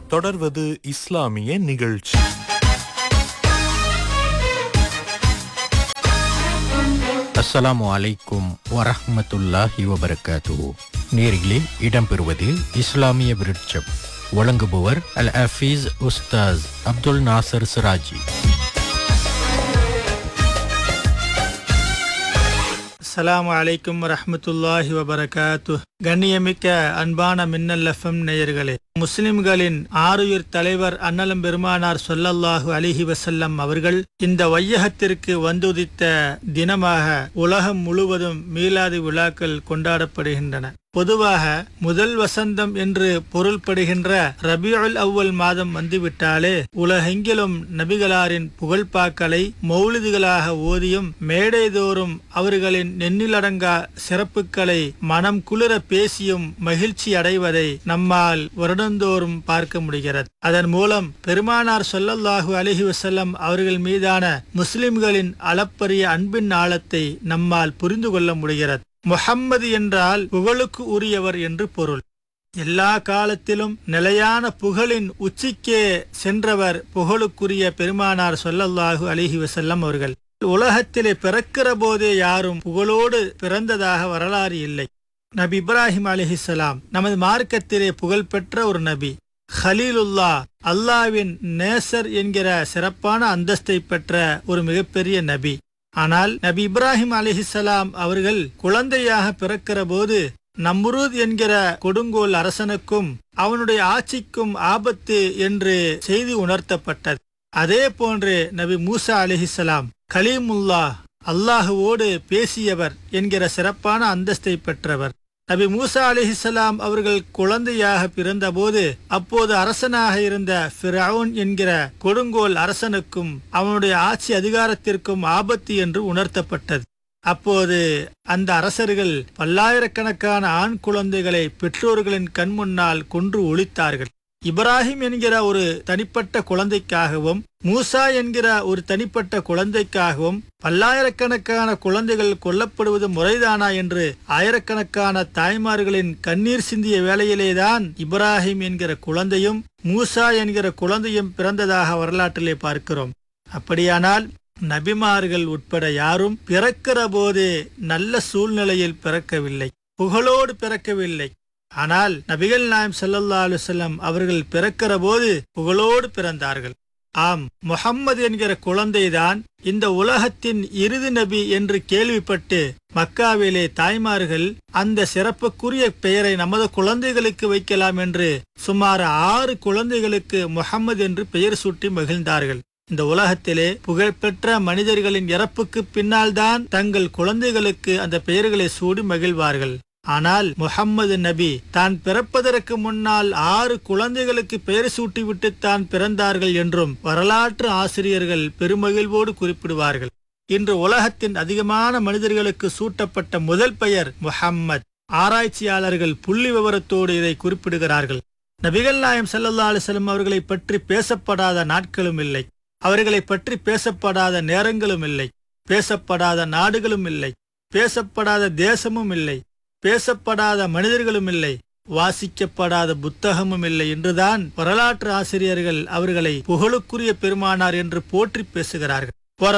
தொடர்வது இஸ்லாமிய நிகழ்ச்சி. அஸ்ஸலாமு அலைக்கும் வரஹ்மத்துல்லாஹி வபரகாத்துஹு. நேரிலே இடம்பெறுவது இஸ்லாமிய விருட்சம். வழங்குபவர் அல் ஹஃபீஸ் உஸ்தாஸ் அப்துல் நாசர் சிராஜி. அஸ்ஸலாமு அலைக்கும் வரஹ்மத்துல்லாஹி வபரகாத்துஹு. கண்ணியமிக்க அன்பான மின்னல் எஃப்எம் நேயர்களே, முஸ்லிம்களின் ஆருயிர் தலைவர் அன்னலம் பெருமானார் ஸல்லல்லாஹு அலைஹி வஸல்லம் அவர்கள் இந்த வையகத்திற்கு வந்துதித்த தினமாக உலகம் முழுவதும் மீலாது விழாக்கள் கொண்டாடப்படுகின்றன. பொதுவாக முதல் வசந்தம் என்று பொருள்படுகின்ற ரபியுல் அவ்வல் மாதம் வந்துவிட்டாலே உலகெங்கிலும் நபிகளாரின் புகழ்பாக்களை மௌலிதுகளாக ஓதியும் மேடைதோறும் அவர்களின் எண்ணிலடங்கா சிறப்புகளை மனம் குளிர பேசியும் மகிழ்ச்சி அடைவதை நம்மால் வருடந்தோறும் பார்க்க முடிகிறது. அதன் மூலம் பெருமானார் ஸல்லல்லாஹு அலைஹி வஸல்லம் அவர்கள் மீதான முஸ்லிம்களின் அளப்பரிய அன்பின் ஆழத்தை நம்மால் புரிந்து கொள்ள முடிகிறது. முஹம்மது என்றால் புகழுக்கு உரியவர் என்று பொருள். எல்லா காலத்திலும் நிலையான புகழின் உச்சிக்கே சென்றவர் புகழுக்குரிய பெருமானார் ஸல்லல்லாஹு அலைஹி வஸல்லம் அவர்கள். உலகத்திலே பிறக்கிற போதே யாரும் புகழோடு பிறந்ததாக வரலாறு இல்லை. நபி இப்ராஹிம் அலைஹிஸ்ஸலாம் நமது மார்க்கத்திலே புகழ்பெற்ற ஒரு நபி. ஹலீலுல்லா, அல்லாஹ்வின் நேசர் என்கிற சிறப்பான அந்தஸ்தை பெற்ற ஒரு மிகப்பெரிய நபி. ஆனால் நபி இப்ராஹிம் அலைஹிஸ்ஸலாம் அவர்கள் குழந்தையாக பிறக்கிற போது நம்ருத் என்கிற கொடுங்கோல் அரசனுக்கும் அவனுடைய ஆட்சிக்கும் ஆபத்து என்று செய்தி உணர்த்தப்பட்டது. அதே போன்று நபி மூசா அலைஹிஸ்ஸலாம் கலீமுல்லா, அல்லாஹுவோடு பேசியவர் என்கிற சிறப்பான அந்தஸ்தை பெற்றவர். நபி மூசா அலைஹிஸ்ஸலாம் அவர்கள் குழந்தையாக பிறந்தபோது அப்போது அரசனாக இருந்த ஃபிரவுன் என்கிற கொடுங்கோல் அரசனுக்கும் அவனுடைய ஆட்சி அதிகாரத்திற்கும் ஆபத்து என்று உணர்த்தப்பட்டது. அப்போது அந்த அரசர்கள் பல்லாயிரக்கணக்கான ஆண் குழந்தைகளை பெற்றோர்களின் கண் முன்னால் கொன்று ஒழித்தார்கள். இப்ராஹிம் என்கிற ஒரு தனிப்பட்ட குழந்தைக்காகவும் மூசா என்கிற ஒரு தனிப்பட்ட குழந்தைக்காகவும் பல்லாயிரக்கணக்கான குழந்தைகள் கொல்லப்படுவது முறைதானா என்று ஆயிரக்கணக்கான தாய்மார்களின் கண்ணீர் சிந்திய வேளையிலேதான் இப்ராஹிம் என்கிற குழந்தையும் மூசா என்கிற குழந்தையும் பிறந்ததாக வரலாற்றிலே பார்க்கிறோம். அப்படியானால் நபிமார்கள் உட்பட யாரும் பிறக்கிற போதே நல்ல சூழ்நிலையில் பிறக்கவில்லை, புகழோடு பிறக்கவில்லை. ஆனால் நபிகள் நாயம் ஸல்லல்லாஹு அலைஹி வஸல்லம் அவர்கள் பிறக்கிற போது புகழோடு பிறந்தார்கள். ஆம், முஹம்மது என்கிற குழந்தைதான் இந்த உலகத்தின் இறுதி நபி என்று கேள்விப்பட்டு மக்காவிலே தாய்மார்கள் அந்த சிறப்புக்குரிய பெயரை நமது குழந்தைகளுக்கு வைக்கலாம் என்று சுமார் 6 குழந்தைகளுக்கு முஹம்மது என்று பெயர் சூட்டி மகிழ்ந்தார்கள். இந்த உலகத்திலே புகழ்பெற்ற மனிதர்களின் இறப்புக்கு பின்னால் தான் தங்கள் குழந்தைகளுக்கு அந்த பெயர்களை சூடி மகிழ்வார்கள். ஆனால் முஹம்மது நபி தான் பிறப்பதற்கு முன்னால் 6 குழந்தைகளுக்கு பெயர் சூட்டிவிட்டு தான் பிறந்தார்கள் என்றும் வரலாற்று ஆசிரியர்கள் பெருமகிழ்வோடு குறிப்பிடுவார்கள். இன்று உலகத்தின் அதிகமான மனிதர்களுக்கு சூட்டப்பட்ட முதல் பெயர் முஹம்மது. ஆராய்ச்சியாளர்கள் புள்ளி விவரத்தோடு இதை குறிப்பிடுகிறார்கள். நபிகள் நாயம் ஸல்லல்லாஹு அலைஹி வஸல்லம் அவர்களை பற்றி பேசப்படாத நாட்களும் இல்லை, அவர்களை பற்றி பேசப்படாத நேரங்களும் இல்லை, பேசப்படாத நாடுகளும் இல்லை, பேசப்படாத தேசமும் இல்லை, பேசப்படாத மனிதர்களும் இல்லை, வாசிக்கப்படாத புத்தகமும் இல்லை என்றுதான் வரலாற்று ஆசிரியர்கள் அவர்களை புகழுக்குரிய பெருமானார் என்று போற்றி பேசுகிறார்கள்.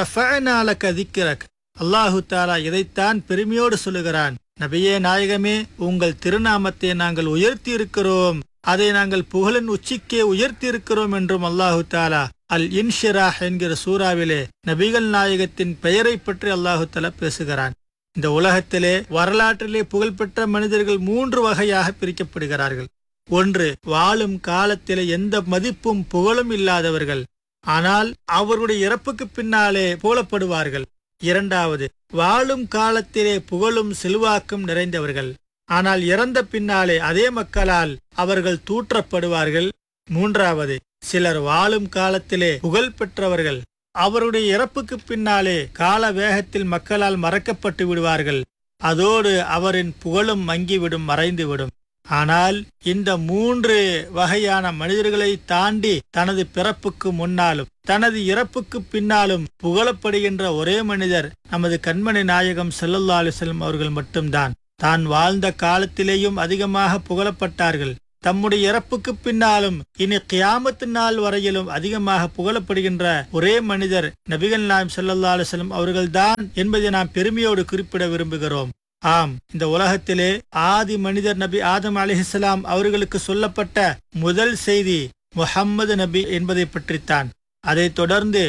அல்லாஹு தாலா இதைத்தான் பெருமையோடு சொல்லுகிறான். நபியே நாயகமே, உங்கள் திருநாமத்தை நாங்கள் உயர்த்தி இருக்கிறோம், அதை நாங்கள் புகழின் உச்சிக்கே உயர்த்தி இருக்கிறோம் என்றும் அல்லாஹு தாலா அல் இன்ஷிராஹ் என்கிற சூறாவிலே நபிகள் நாயகத்தின் பெயரை பற்றி அல்லாஹு தாலா பேசுகிறான். இந்த உலகத்திலே வரலாற்றிலே புகழ்பெற்ற மனிதர்கள் 3 வகையாக பிரிக்கப்படுகிறார்கள். ஒன்று, வாழும் காலத்திலே எந்த மதிப்பும் புகழும் இல்லாதவர்கள், ஆனால் அவருடைய இறப்புக்கு பின்னாலே புகழப்படுவார்கள். இரண்டாவது, வாழும் காலத்திலே புகழும் செல்வாக்கும் நிறைந்தவர்கள், ஆனால் இறந்த பின்னாலே அதே மக்களால் அவர்கள் தூற்றப்படுவார்கள். மூன்றாவது, சிலர் வாழும் காலத்திலே புகழ் பெற்றவர்கள், அவருடைய இறப்புக்கு பின்னாலே கால வேகத்தில் மக்களால் மறக்கப்பட்டு விடுவார்கள். அதோடு அவரின் புகழும் மங்கிவிடும், மறைந்துவிடும். ஆனால் இந்த 3 வகையான மனிதர்களை தாண்டி தனது பிறப்புக்கு முன்னாலும் தனது இறப்புக்கு பின்னாலும் புகழப்படுகின்ற ஒரே மனிதர் நமது கண்மணி நாயகம் ஸல்லல்லாஹு அலைஹி வஸல்லம் அவர்கள் மட்டும்தான். தான் வாழ்ந்த காலத்திலேயும் அதிகமாக புகழப்பட்டார்கள், தம்முடைய இறப்புக்கு பின்னாலும் இனி கியாமத்து நாள் வரையிலும் அதிகமாக புகழப்படுகின்ற ஒரே மனிதர் நபிகள் நாயகம் ஸல்லல்லாஹு அலைஹி வஸல்லம் அவர்கள்தான் என்பதை நாம் பெருமையோடு குறிப்பிட விரும்புகிறோம். ஆம், இந்த உலகத்திலே ஆதி மனிதர் நபி ஆதம் அலைஹிஸ்ஸலாம் அவர்களுக்கு சொல்லப்பட்ட முதல் செய்தி முஹம்மது நபி என்பதை பற்றித்தான். அதைத் தொடர்ந்து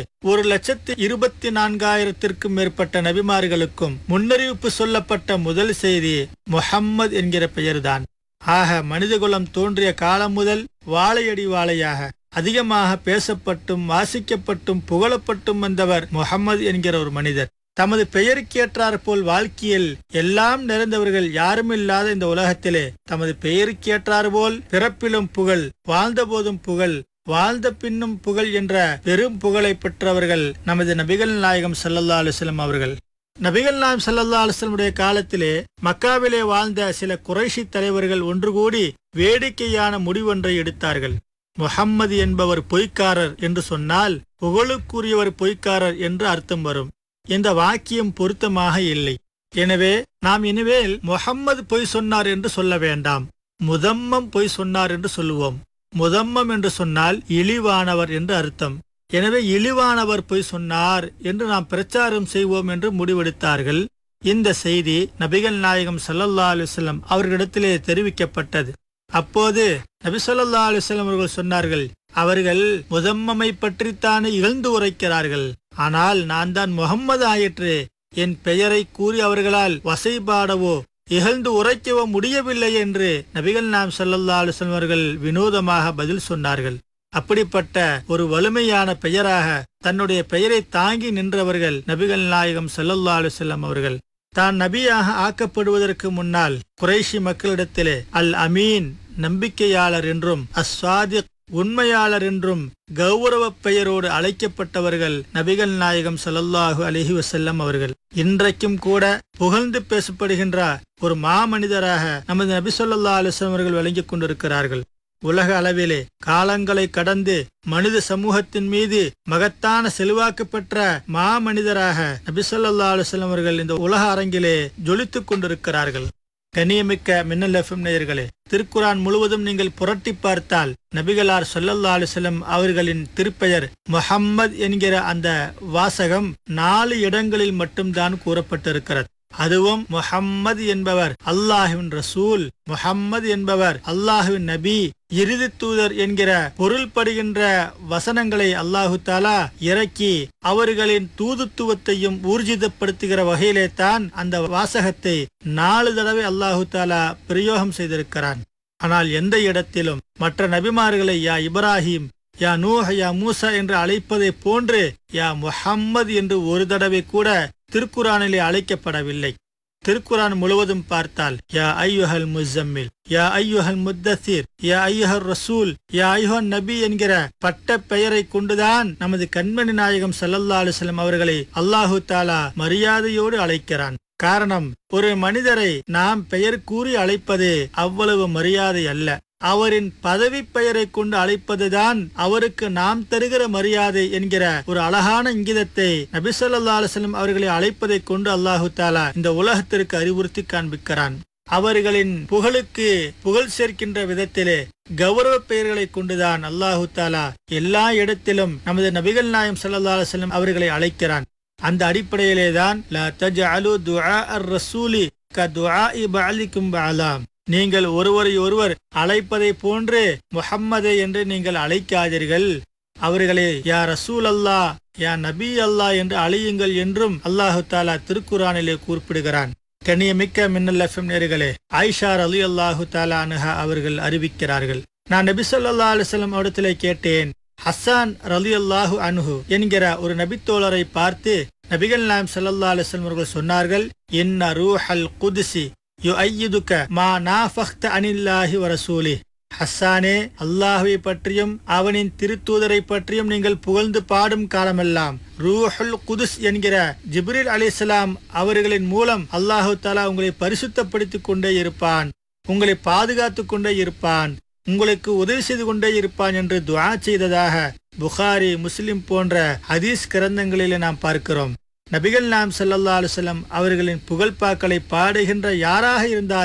1,24,000 மேற்பட்ட நபிமார்களுக்கும் முன்னறிவிப்பு சொல்லப்பட்ட முதல் செய்தி முஹம்மது என்கிற பெயர்தான். ஆக மனிதகுலம் தோன்றிய காலம் முதல் வாழையடி வாழையாக அதிகமாக பேசப்பட்டும் வாசிக்கப்பட்டும் புகழப்பட்டும் வந்தவர் முஹம்மது என்கிற ஒரு மனிதர். தமது பெயருக்கேற்றார் போல் வாழ்க்கையில் எல்லாம் நிறைந்தவர்கள் யாருமில்லாத இந்த உலகத்திலே தமது பெயருக்கேற்றார் போல் பிறப்பிலும் புகழ், வாழ்ந்த போதும் புகழ், வாழ்ந்த பின்னும் புகழ் என்ற பெரும் புகழை பெற்றவர்கள் நமது நபிகள் நாயகம் ஸல்லல்லாஹு அலைஹி வஸல்லம் அவர்கள். நபிகள் நாயகம் ஸல்லல்லாஹு அலைஹி வஸல்லம் காலத்திலே மக்காவிலே வாழ்ந்த சில குறைஷி தலைவர்கள் ஒன்று கூடி வேடிக்கையான முடிவொன்றை எடுத்தார்கள். முஹம்மது என்பவர் பொய்க்காரர் என்று சொன்னால் புகழுக்குரியவர் பொய்க்காரர் என்று அர்த்தம் வரும். இந்த வாக்கியம் பொருத்தமாக இல்லை. எனவே நாம் இனிமேல் முஹம்மது பொய் சொன்னார் என்று சொல்ல வேண்டாம், முதம்மம் பொய் சொன்னார் என்று சொல்லுவோம். முதம்மம் என்று சொன்னால் இழிவானவர் என்று அர்த்தம். எனவே இழிவானவர் பொய் சொன்னார் என்று நாம் பிரச்சாரம் செய்வோம் என்று முடிவெடுத்தார்கள். இந்த செய்தி நபிகள் நாயகம் ஸல்லல்லாஹு அலைஹி வஸல்லம் அவர்களிடத்திலே தெரிவிக்கப்பட்டது. அப்போது நபி ஸல்லல்லாஹு அலைஹி வஸல்லம் அவர்கள் சொன்னார்கள், அவர்கள் முதம்மமை பற்றித்தானே இகழ்ந்து உரைக்கிறார்கள், ஆனால் நான் தான் முஹம்மது ஆயிற்று, என் பெயரை கூறி அவர்களால் வசைபாடவோ இகழ்ந்து உரைக்கவோ முடியவில்லை என்று நபிகள் நாயகம் ஸல்லல்லாஹு அலைஹி வஸல்லம் அவர்கள் வினோதமாக பதில் சொன்னார்கள். அப்படிப்பட்ட ஒரு வலிமையான பெயராக தன்னுடைய பெயரை தாங்கி நின்றவர்கள் நபிகள் நாயகம் ஸல்லல்லாஹு அலைஹி வஸல்லம் அவர்கள். தான் நபியாக ஆக்கப்படுவதற்கு முன்னால் குறைஷி மக்களிடத்திலே அல் அமீன் நம்பிக்கையாளர் என்றும் அஸ்ஸாதிக் உண்மையாளர் என்றும் கௌரவ பெயரோடு அழைக்கப்பட்டவர்கள் நபிகள் நாயகம் ஸல்லல்லாஹு அலைஹி வஸல்லம் அவர்கள். இன்றைக்கும் கூட புகழ்ந்து பேசப்படுகின்ற ஒரு மாமனிதராக நமது நபி ஸல்லல்லாஹு அலைஹி வஸல்லம் அவர்கள் விளங்கிக் கொண்டிருக்கிறார்கள். உலக அளவிலே காலங்களை கடந்து மனித சமூகத்தின் மீது மகத்தான செல்வாக்கு பெற்ற மாமனிதராக நபி ஸல்லல்லாஹு அலைஹி வஸல்லம் அவர்கள் இந்த உலக அரங்கிலே ஜொலித்துக் கொண்டிருக்கிறார்கள். கண்ணியமிக்க மின்னல் எஃப்எம் நேயர்களே, திருக்குரான் முழுவதும் நீங்கள் புரட்டி பார்த்தால் நபிகளார் ஸல்லல்லாஹு அலைஹி வஸல்லம் அவர்களின் திருப்பெயர் முஹம்மது என்கிற அந்த வாசகம் 4 இடங்களில் மட்டும்தான் கூறப்பட்டிருக்கிறது. அதுவும் முஹம்மது என்பவர் அல்லாஹ்வின் ரசூல், முஹம்மது என்பவர் அல்லாஹ்வின் நபி, இறுதி தூதர் என்கிற பொருள்படுகின்ற வசனங்களை அல்லாஹு தாலா இறக்கி அவர்களின் தூதுத்துவத்தையும் ஊர்ஜிதப்படுத்துகிற வகையிலே தான் அந்த வாசகத்தை 4 தடவை அல்லாஹு தாலா பிரயோகம் செய்திருக்கிறான். ஆனால் எந்த இடத்திலும் மற்ற நபிமார்களை யா இப்ராஹிம், யா நூஹ், யா மூசா என்று அழைப்பதை போன்று யா முஹம்மது என்று ஒரு தடவை கூட திருக்குரானிலே அழைக்கப்படவில்லை. திருக்குரான் முழுவதும் பார்த்தால் யா ஐயுஹல் முஸம்மில், யா ஐயுஹல் முத்தஸிர், யா ஐயுஹர் ரசூல், யா ஐயுஹன் நபி என்கிற பட்ட பெயரை கொண்டுதான் நமது கண்மணி நாயகம் ஸல்லல்லாஹு அலைஹி வஸல்லம் அவர்களை அல்லாஹு தாலா மரியாதையோடு அழைக்கிறான். காரணம், ஒரு மனிதரை நாம் பெயர் கூறி அழைப்பது அவ்வளவு மரியாதை அல்ல. அவரின் பதவி பெயரை கொண்டு அழைப்பதுதான் அவருக்கு நாம் தருகிற மரியாதை என்கிற ஒரு அழகான இங்கிதத்தை நபி ஸல்லல்லாஹு அலைஹி வஸல்லம் அவர்களை அழைப்பதை கொண்டு அல்லாஹு தாலா இந்த உலகத்திற்கு அறிவுறுத்தி காண்பிக்கிறான். அவர்களின் புகழுக்கு புகழ் சேர்க்கின்ற விதத்திலே கௌரவ பெயர்களை கொண்டுதான் அல்லாஹு தாலா எல்லா இடத்திலும் நமது நபிகள் நாயகம் ஸல்லல்லாஹு அலைஹி வஸல்லம் அவர்களை அழைக்கிறான். அந்த அடிப்படையிலேதான் லா தஜஅலு துஆ அர்-ரசூலி கதுஆஇ பஅலிக்கும் பஅலாம், நீங்கள் ஒருவரை ஒருவர் அழைப்பதை போன்று முஹம்மதே என்று நீங்கள் அழைக்காதீர்கள், அவர்களே யா ரசூல் அல்லாஹ், யா நபி அல்லாஹ் என்று அழையுங்கள் என்றும் அல்லாஹு தாலா திருக்குரானிலே குறிப்பிடுகிறான். கண்ணியமிக்க மின்னல் எஃப்எம் நேயர்களே, ஆயிஷா ரலியல்லாஹு தஆலா அன்ஹா அவர்கள் அறிவிக்கிறார்கள், நான் நபி ஸல்லல்லாஹு அலைஹி வஸல்லம் இடத்திலே கேட்டேன், ஹஸ்ஸான் ரலியல்லாஹு அன்ஹு என்கிற ஒரு நபித்தோழரை பார்த்து நபிகள் நாயகம் ஸல்லல்லாஹு அலைஹி வஸல்லம் அவர்கள் சொன்னார்கள், இன்ன ரூஹல் குத்ஸி யுஅய்யிதுக மா நாஃபக்த அனில்லாஹி வ ரசூலி. ஹஸ்ஸானே, அல்லாஹ்வை பற்றியும் அவனின் திருத்தூதரை பற்றியும் நீங்கள் புகழ்ந்து பாடும் காலமெல்லாம் ரூஹுல் குதுஸ் என்கிற ஜிப்ரீல் அலைஹிஸ்ஸலாம் அவர்களின் மூலம் அல்லாஹு தஆலா உங்களை பரிசுத்தப்படுத்திக் கொண்டே இருப்பான், உங்களை பாதுகாத்துக் கொண்டே இருப்பான், உங்களுக்கு உதவி செய்து கொண்டே இருப்பான் என்று துஆ செய்ததாக புகாரி, முஸ்லிம் போன்ற ஹதீஸ் கிரந்தங்களிலே நாம் பார்க்கிறோம். நபிகள் நாயகம் ஸல்லல்லாஹு அலைஹி வஸல்லம் அவர்களின் புகழ்பாக்களை பாடுகின்ற யாராக இருந்தாலும்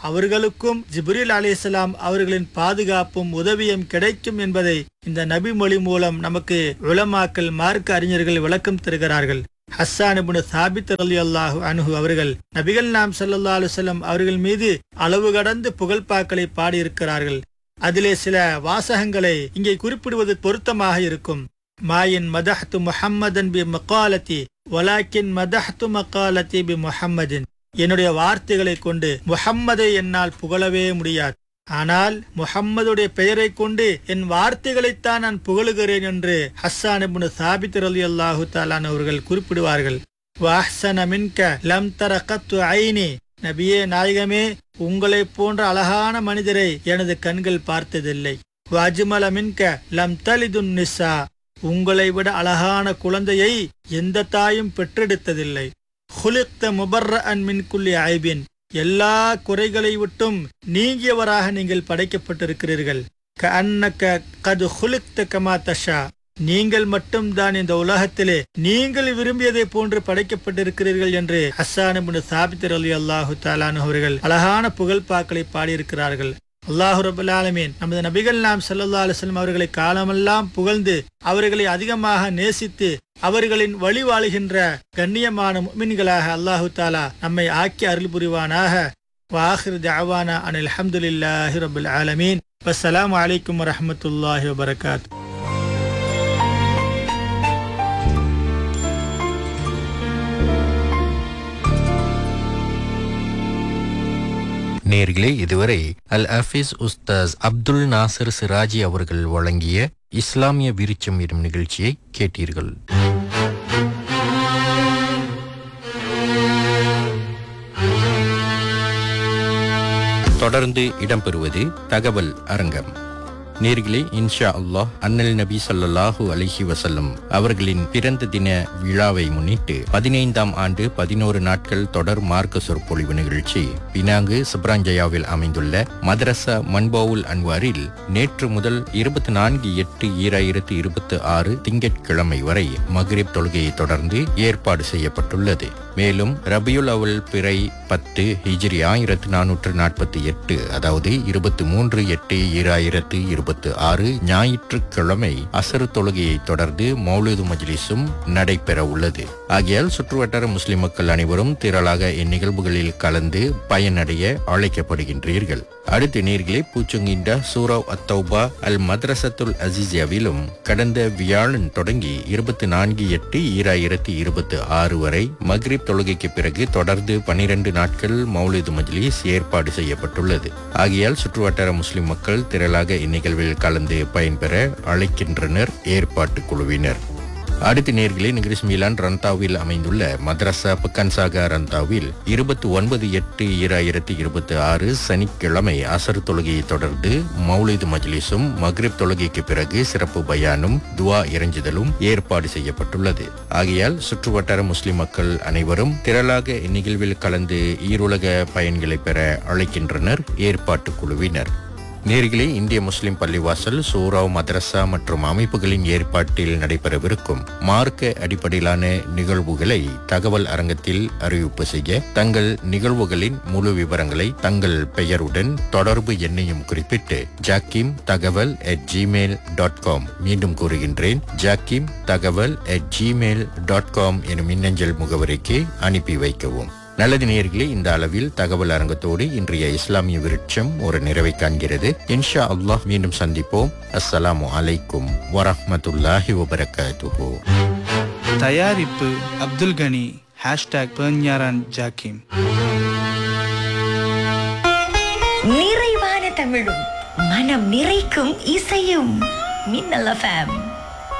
அவர்களுக்கும் ஜிப்ரீல் அலைஹிஸ்ஸலாம் அவர்களின் பாதுகாப்பும் உதவியும் கிடைக்கும் என்பதை இந்த நபி மொழி மூலம் நமக்கு உலமாக்கள் மார்க்க அறிஞர்கள் விளக்கம் தருகிறார்கள். ஹஸ்ஸான் இப்னு சாபித் ரலியல்லாஹு அன்ஹு அவர்கள் நபிகள் நாம் ஸல்லல்லாஹு அலைஹி வஸல்லம் அவர்கள் மீது அளவு கடந்து புகழ்பாக்களை பாடியிருக்கிறார்கள். அதிலே சில வாசகங்களை இங்கே குறிப்பிடுவது பொருத்தமாக இருக்கும். மாயின் மதஹ்து முஹம்மதன் பி மகாலத்தி வலாக்கின் மதஹ்து மகாலத்தி பி முஹம்மதின். என்னுடைய வார்த்தைகளை கொண்டு முஹம்மதை என்னால் புகழவே முடியாது, ஆனால் முஹம்மதுடைய பெயரை கொண்டு என் வார்த்தைகளைத்தான் நான் புகழுகிறேன் என்று ஹஸ்ஸான் இப்னு சாபித் ரலியல்லாஹு தஆலா அவர்கள் குறிப்பிடுவார்கள். வஅஹ்ஸன மின்க லம் தர கத்து ஐனி. நபியே நாயகமே, உங்களை போன்ற அழகான மனிதரை எனது கண்கள் பார்த்ததில்லை. வஅஜ்மல மின்க லம் தலிதுன் நிஸா. உங்களை விட அழகான குழந்தையை எந்த தாயும் பெற்றெடுத்ததில்லை. ஹுலிக்த முபர்ரஅன் மின் குல்லி ஐபின். எல்லா குறைகளை விட்டும் நீங்கியவராக நீங்கள் படைக்கப்பட்டிருக்கிறீர்கள். கஅன்னக கத் ஹுலிக்த கமா தஷா. நீங்கள் மட்டும்தான் இந்த உலகத்திலே நீங்கள் விரும்பியதை போன்று படைக்கப்பட்டிருக்கிறீர்கள் என்று ஹஸ்ஸான் இப்னு சாபித் ரலியல்லாஹு தஆலா அவர்கள் அழகான புகழ்பாக்களை பாடியிருக்கிறார்கள். அல்லாஹ் ரப்பல் ஆலமீன் நமது நபிகள் நாம் ஸல்லல்லாஹு அலைஹி வஸல்லம் அவர்களை காலமெல்லாம் புகழ்ந்து அவர்களை அதிகமாக நேசித்து அவர்களின் வழி வாழுகின்ற கண்ணியமான முஃமின்களாக அல்லாஹு தஆலா நம்மை ஆக்கி அருள் புரிவானாக. வஆகிரு தஅவானா அனில் ஹம்துலில்லாஹி ரப்பில் ஆலமீன். வஸ்ஸலாமு அலைக்கும் வரஹ்மத்துல்லாஹி வபரகாத்துஹு. நேர்களே, இதுவரை அல் ஹஃபீஸ் உஸ்தாஸ் அப்துல் நாசர் சிராஜி அவர்கள் வழங்கிய இஸ்லாமிய விருட்சம் எனும் நிகழ்ச்சியை கேட்டீர்கள். தொடர்ந்து இடம்பெறுவது தகவல் அரங்கம். நேர்களே, இன்ஷா அல்லாஹ் அன்னல் நபி ஸல்லல்லாஹு அலைஹி வஸல்லம் அவர்களின் பிறந்த தின விழாவை முன்னிட்டு 15ஆம் ஆண்டு 11 நாட்கள் தொடர் மார்க்க சொற்பொழிவு நிகழ்ச்சி பினாங்கு சப்ராஞ்சயாவில் அமைந்துள்ள மதரசா மன்பவுல் அன்வாரில் நேற்று முதல் 24/8/2026 திங்கட்கிழமை வரை மக்ரிப் தொழுகையை தொடர்ந்து ஏற்பாடு செய்யப்பட்டுள்ளது. மேலும் ரபியுல் அவல் பிறை 10 ஹிஜ்ரி 1448, அதாவது 23/8/2026 ஞாயிற்றுக்கிழமை அசர் தொழுகையை தொடர்ந்து மௌலிது மஜ்லிஸும் நடைபெற உள்ளது. ஆகையால் சுற்றுவட்டார முஸ்லிம் மக்கள் அனைவரும் திரளாக இந்நிகழ்வுகளில் கலந்து பயனடைய அழைக்கப்படுகின்றீர்கள். அடுத்த நேர்களே, பூச்சொங்கின்ற சூரவ் அத்தௌபா அல் மத்ரசத்துல் அசிசியாவிலும் கடந்த வியாழன் தொடங்கி 24/8/2026 வரை மக்ரிப் தொழுகைக்கு பிறகு தொடர்ந்து 12 நாட்கள் மௌலிது மஜ்லிஸ் ஏற்பாடு செய்யப்பட்டுள்ளது. ஆகையால் சுற்றுவட்டார முஸ்லிம் மக்கள் திரளாக இந்நிகழ்வில் கலந்து பயன்பெற அழைக்கின்றனர் ஏற்பாட்டு குழுவினர். அடுத்த நேர்களே, நிகிரிஸ் மீலான் ரந்தாவில் அமைந்துள்ள மദ്രസா பக்கன்சாகா ரந்தாவில் 29/8/2026 சனிக்கிழமை அசர் தொழுகையை தொடர்ந்து மௌலிது மஜ்லிஸும் மக்ரிப் தொழுகைக்கு பிறகு சிறப்பு பயானும் துவா இறைஞ்சுதலும் ஏற்பாடு செய்யப்பட்டுள்ளது. ஆகையால் சுற்றுவட்டார முஸ்லிம் மக்கள் அனைவரும் திரளாக இந்நிகழ்வில் கலந்து ஈருலக பயன்களை பெற அழைக்கின்றனர் ஏற்பாட்டு குழுவினர். நேர்களே, இந்திய முஸ்லிம் பள்ளிவாசல் சூராவ் மதரசா மற்றும் அமைப்புகளின் ஏற்பாட்டில் நடைபெறவிருக்கும் மார்க்க அடிப்படையிலான நிகழ்வுகளை தகவல் அரங்கத்தில் அறிவிப்பு செய்ய தங்கள் நிகழ்வுகளின் முழு விவரங்களை தங்கள் பெயருடன் தொடர்பு எண்ணையும் குறிப்பிட்டு jakim.tagawal@gmail.com மீண்டும் கூறுகின்றேன், jakim.tagawal@gmail.com எனும் மின்னஞ்சல் முகவரிக்கு அனுப்பி வைக்கவும். நல்லது நேயர்களே, இந்த அளவில் தகவல் அரங்கத்தோடு இன்றைய இஸ்லாமிய விருட்சம் ஒரு நிறைவை காண்கிறது. இன்ஷா அல்லாஹ் மீண்டும் சந்திப்போம். அஸ்ஸலாமு அலைக்கும் வரஹ்மத்துல்லாஹி வபரகாத்துஹு. தயாரிப்பு அப்துல் கனி #பெர்ஞாரான் ஜாக்கிம். நிறைவான தமிழும் மனம் நிறைக்கும் இசையும் மின்னல் FM.